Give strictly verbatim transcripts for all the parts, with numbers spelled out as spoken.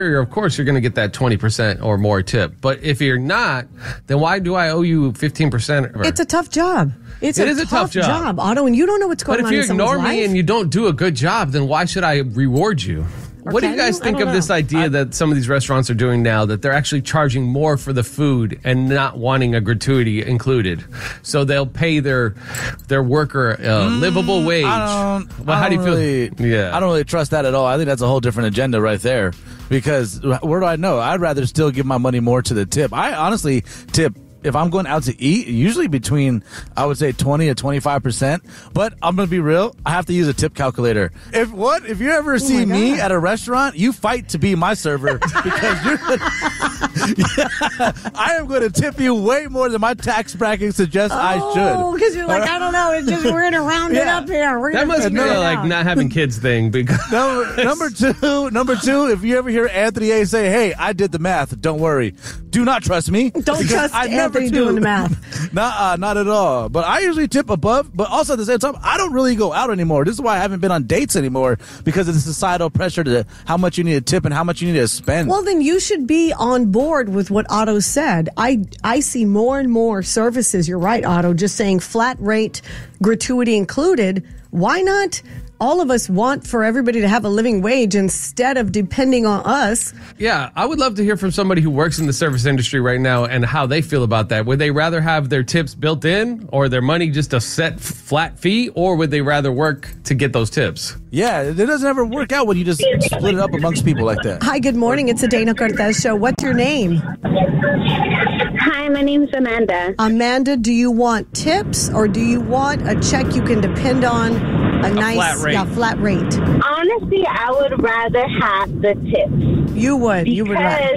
of course, you're going to get that twenty percent or more tip. But if you're not, then why do I owe you fifteen percent? It's a tough job. It's it a, is tough a tough job. job, Otto, and you don't know what's going on on in But if you ignore me life. and you don't do a good job, then why should I reward you? Or what do you guys you? think of know. this idea I, that some of these restaurants are doing now, that they're actually charging more for the food and not wanting a gratuity included? So they'll pay their their worker a mm, livable wage. I don't, well, I how don't do you really, feel? Yeah. I don't really trust that at all. I think that's a whole different agenda right there. Because where do I know? I'd rather still give my money more to the tip. I honestly tip. If I'm going out to eat, usually between, I would say, twenty to twenty-five percent. But I'm going to be real, I have to use a tip calculator. If what? If you ever see oh me at a restaurant, you fight to be my server because you're gonna, yeah, I am going to tip you way more than my tax bracket suggests oh, I should. Oh, because you're like, I don't know, it's just, we're going to round yeah. it up here. We're that must be a, like not having kids thing. Because number, number two, number two, if you ever hear Anthony A say, hey, I did the math, don't worry. Do not trust me. Don't trust I Anthony. Anthony doing the math. Not, uh, not at all. But I usually tip above. But also at the same time, I don't really go out anymore. This is why I haven't been on dates anymore, because of the societal pressure to how much you need to tip and how much you need to spend. Well, then you should be on board with what Otto said. I I see more and more services. You're right, Otto. Just saying flat rate, gratuity included. Why not? All of us want for everybody to have a living wage instead of depending on us. Yeah, I would love to hear from somebody who works in the service industry right now and how they feel about that. Would they rather have their tips built in or their money just a set flat fee, or would they rather work to get those tips? Yeah, it doesn't ever work out when you just split it up amongst people like that. Hi, good morning. It's the Dana Cortez Show. What's your name? Hi, my name's Amanda. Amanda, do you want tips or do you want a check you can depend on? A, a nice flat rate. Yeah, flat rate. Honestly, I would rather have the tips. You would. Because, you would rather.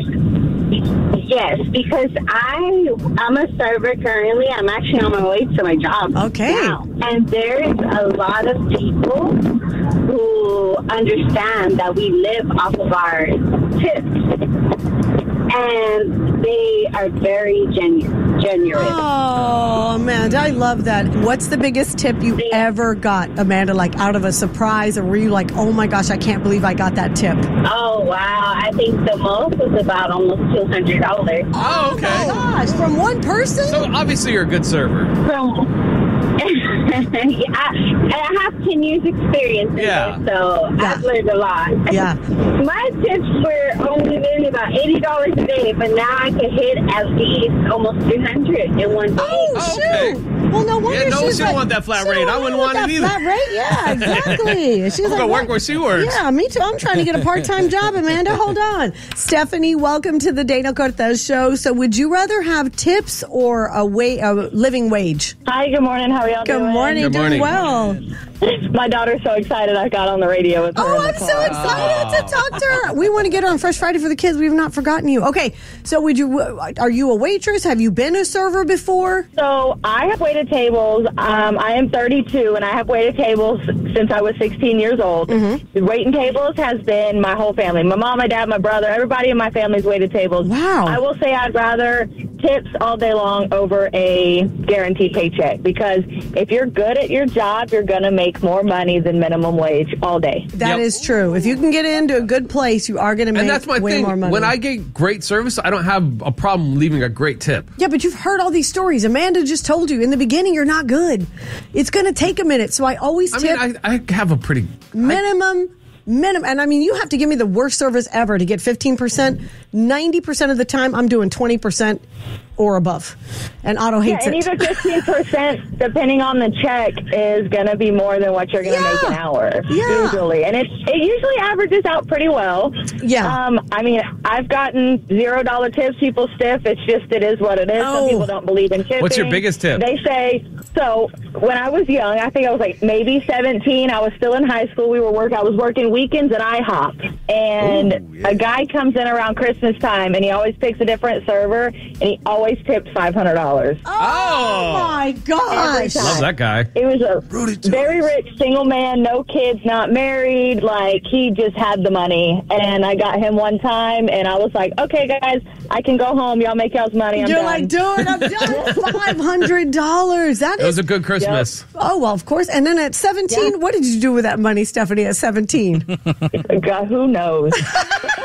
Yes, because I, I'm a server currently. I'm actually on my way to my job okay. now. And there's a lot of people who understand that we live off of our tips. And they are very genu- genuine. Oh, Amanda, I love that. What's the biggest tip you've yeah. ever got, Amanda, like out of a surprise? Or were you like, oh my gosh, I can't believe I got that tip? Oh, wow. I think the most was about almost two hundred dollars. Oh, okay. Oh, my gosh. From one person? So obviously you're a good server. From... yeah, I, I have ten years experience in yeah. this, so yeah. I've learned a lot. Yeah. My tips were only maybe about eighty dollars a day, but now I can hit at least almost two hundred dollars in one day. Oh, oh shoot. okay. Well, no wonder yeah, no, she's she like, don't want that flat rate. I wouldn't want, want it either. Flat rate? Yeah, exactly. She's I'm like, going to what? work where she works. Yeah, me too. I'm trying to get a part-time job, Amanda. Hold on. Stephanie, welcome to the Dana Cortez Show. So would you rather have tips or a, wa- a living wage? Hi, good morning. How are y'all good doing? Morning, good doing morning. Well. My daughter's so excited I got on the radio with her. Oh, in the I'm so car. excited to talk to her. We want to get her on Fresh Friday for the kids. We've not forgotten you. Okay, so would you? Are you a waitress? Have you been a server before? So I have waited tables. Um, I am thirty-two, and I have waited tables since I was sixteen years old. Mm-hmm. Waiting tables has been my whole family. My mom, my dad, my brother, everybody in my family's waited tables. Wow. I will say I'd rather tips all day long over a guaranteed paycheck, because if you're good at your job, you're going to make more money than minimum wage all day. That Yep. is true. If you can get into a good place, you are going to make And that's my way thing. more money. When I get great service, I don't have a problem leaving a great tip. Yeah, but you've heard all these stories. Amanda just told you in the beginning you're not good. It's going to take a minute. So I always I tip mean, I, I have a pretty... minimum, minimum. And I mean, you have to give me the worst service ever to get fifteen percent. ninety percent of the time, I'm doing twenty percent or above. And Otto Yeah, hates and it. even fifteen percent, depending on the check, is going to be more than what you're going to Yeah. make an hour, Yeah. usually. And it, it usually averages out pretty well. Yeah. Um, I mean, I've gotten zero dollar tips. People stiff. It's just, it is what it is. Oh. Some people don't believe in tipping. What's your biggest tip? They say, so when I was young, I think I was like maybe seventeen. I was still in high school. We were work. I was working weekends at IHOP. And Ooh, yeah. a guy comes in around Christmas time, and he always picks a different server, and he always tips five hundred dollars. Oh, my gosh. time. Love that guy. It was a Rudy very rich single man, no kids, not married. Like, he just had the money. And I got him one time, and I was like, okay, guys, I can go home. Y'all make y'all's money. I'm You're done. like, dude, I'm done. five hundred dollars. That It was is. a good Christmas. Oh, well, of course. And then at seventeen, Yeah. what did you do with that money, Stephanie, at seventeen? God, who knows?